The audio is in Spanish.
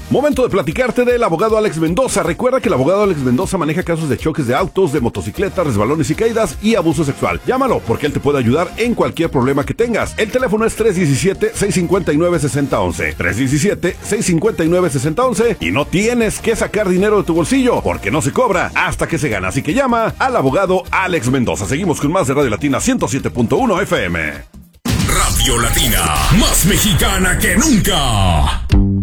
Momento de platicarte del abogado Alex Mendoza. Recuerda que el abogado Alex Mendoza maneja casos de choques de autos, de motocicletas, resbalones y caídas y abuso sexual. Llámalo porque él te puede ayudar en cualquier problema que tengas. El teléfono es 317-659-6011. 317-659-6011 y no tienes que sacar dinero de tu bolsillo porque no se cobra hasta que se gana. Así que llama al abogado Alex Mendoza. Seguimos con más de Radio Latina 107.1 FM. Radio Latina, más mexicana que nunca.